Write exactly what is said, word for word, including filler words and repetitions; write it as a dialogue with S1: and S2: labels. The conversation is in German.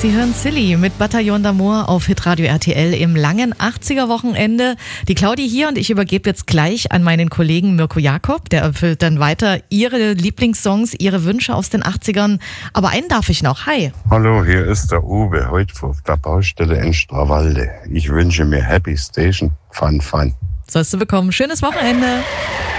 S1: Sie hören Silly mit Bataillon d'Amour auf Hitradio R T L im langen achtziger-Wochenende. Die Claudi hier und ich übergebe jetzt gleich an meinen Kollegen Mirko Jakob. Der erfüllt dann weiter Ihre Lieblingssongs, Ihre Wünsche aus den achtzigern. Aber einen darf ich noch. Hi.
S2: Hallo, hier ist der Uwe, heute auf der Baustelle in Strawalde. Ich wünsche mir Happy Station, Fun, Fun.
S1: Sollst du bekommen. Schönes Wochenende.